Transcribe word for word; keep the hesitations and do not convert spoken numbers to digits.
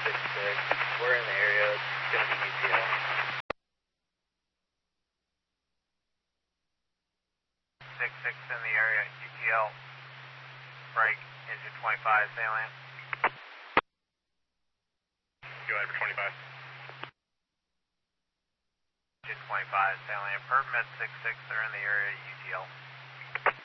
six six. We're in the area. It's going to be U T L. six six in the area, U T L. Break, engine twenty-five, salient. Go ahead for twenty-five. Engine twenty-five, salient. Permit six six, they're in the area, U T L.